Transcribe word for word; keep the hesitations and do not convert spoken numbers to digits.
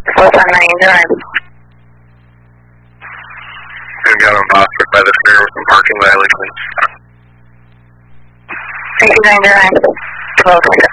What's on ninety-nine? We've got on Bossford by the fair with some parking violations. Thank you, ninety-nine. Welcome,